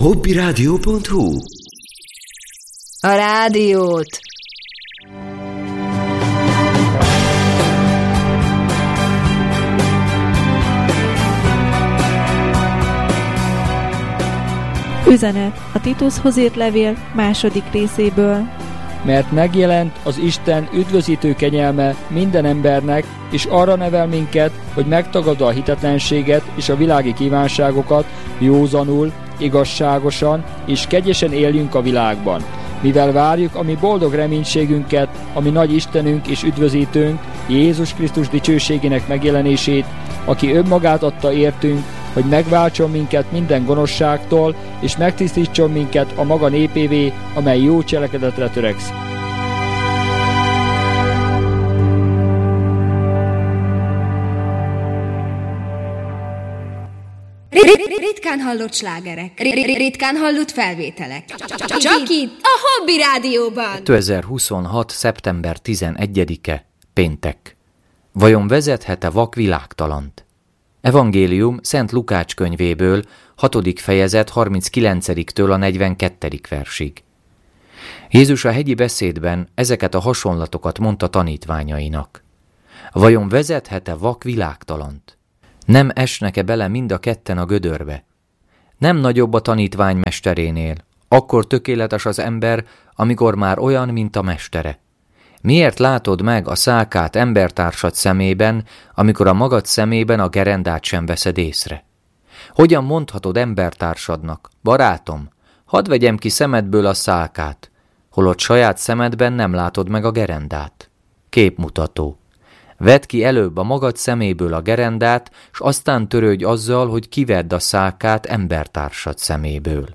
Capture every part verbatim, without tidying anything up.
hobbiradio pont hu. A rádiót! Üzenet a Titushoz írt levél második részéből. Mert megjelent az Isten üdvözítő kegyelme minden embernek, és arra nevel minket, hogy megtagadva a hitetlenséget és a világi kívánságokat józanul, igazságosan és kegyesen éljünk a világban, mivel várjuk a mi boldog reménységünket, ami nagy Istenünk és üdvözítőnk, Jézus Krisztus dicsőségének megjelenését, aki önmagát adta értünk, hogy megváltson minket minden gonoszságtól, és megtisztítson minket a maga népévé, amely jó cselekedetre törekszik. Ritkán hallott slágerek, ritkán hallott felvételek. Csak itt, a Hobby Rádióban. kétezer-huszonhat. szeptember tizenegyedike, péntek. Vajon vezethet-e vak világtalant? Evangélium Szent Lukács könyvéből, hatodik fejezet harminckilencediktől a negyvenkettedik versig. Jézus a hegyi beszédben ezeket a hasonlatokat mondta tanítványainak. Vajon vezethet-e vak világtalant? Nem esnek-e bele mind a ketten a gödörbe? Nem nagyobb a tanítvány mesterénél, akkor tökéletes az ember, amikor már olyan, mint a mestere. Miért látod meg a szálkát embertársad szemében, amikor a magad szemében a gerendát sem veszed észre? Hogyan mondhatod embertársadnak, barátom, hadd vegyem ki szemedből a szálkát, holott saját szemedben nem látod meg a gerendát? Képmutató. Vedd ki előbb a magad szeméből a gerendát, s aztán törődj azzal, hogy kivedd a szálkát embertársad szeméből.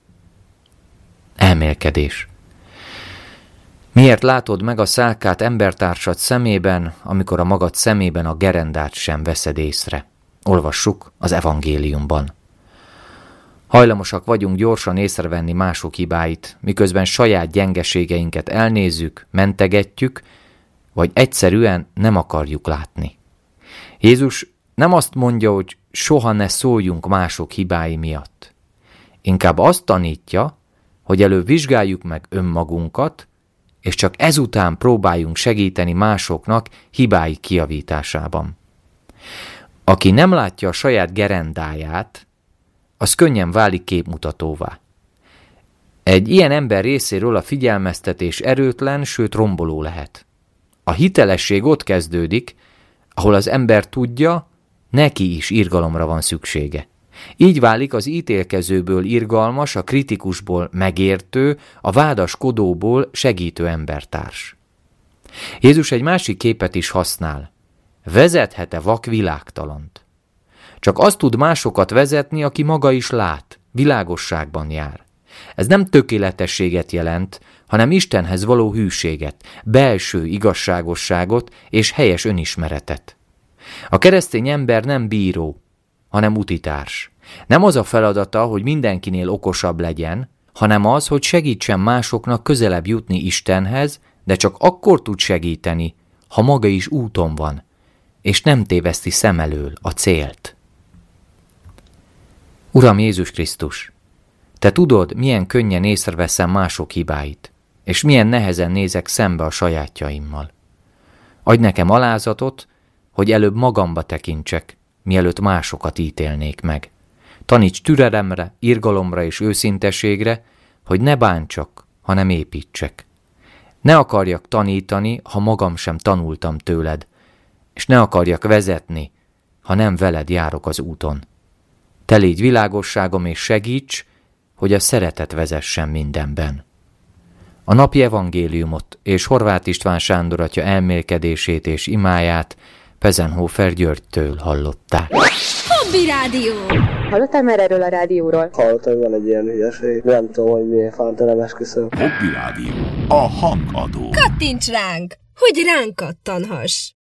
Elmélkedés. Miért látod meg a szálkát embertársad szemében, amikor a magad szemében a gerendát sem veszed észre? Olvassuk az evangéliumban. Hajlamosak vagyunk gyorsan észrevenni mások hibáit, miközben saját gyengeségeinket elnézzük, mentegetjük, vagy egyszerűen nem akarjuk látni. Jézus nem azt mondja, hogy soha ne szóljunk mások hibái miatt. Inkább azt tanítja, hogy előbb vizsgáljuk meg önmagunkat, és csak ezután próbáljunk segíteni másoknak hibái kijavításában. Aki nem látja a saját gerendáját, az könnyen válik képmutatóvá. Egy ilyen ember részéről a figyelmeztetés erőtlen, sőt romboló lehet. A hitelesség ott kezdődik, ahol az ember tudja, neki is irgalomra van szüksége. Így válik az ítélkezőből irgalmas, a kritikusból megértő, a vádaskodóból segítő embertárs. Jézus egy másik képet is használ. Vezethet-e vak világtalant? Csak azt tud másokat vezetni, aki maga is lát, világosságban jár. Ez nem tökéletességet jelent, hanem Istenhez való hűséget, belső igazságosságot és helyes önismeretet. A keresztény ember nem bíró, hanem utitárs. Nem az a feladata, hogy mindenkinél okosabb legyen, hanem az, hogy segítsen másoknak közelebb jutni Istenhez, de csak akkor tud segíteni, ha maga is úton van, és nem téveszti szem elől a célt. Uram Jézus Krisztus, Te tudod, milyen könnyen észreveszem mások hibáit, és milyen nehezen nézek szembe a sajátjaimmal. Adj nekem alázatot, hogy előbb magamba tekintsek, mielőtt másokat ítélnék meg. Taníts türelemre, irgalomra és őszintességre, hogy ne bántsak, hanem építsek. Ne akarjak tanítani, ha magam sem tanultam tőled, és ne akarjak vezetni, ha nem veled járok az úton. Te légy világosságom és segíts, hogy a szeretet vezessen mindenben. A napi evangéliumot és Horváth István Sándor atya elmélkedését és imáját Pezenhofer Györgytől hallották. Hobby Rádió! Hallottál már erről a rádióról? Hallottam, van egy ilyen hülyeség. Nem tudom, hogy miért fánta, nem esküszöm. Hobby Rádió. A hangadó. Kattints ránk, hogy ránk kattanhass!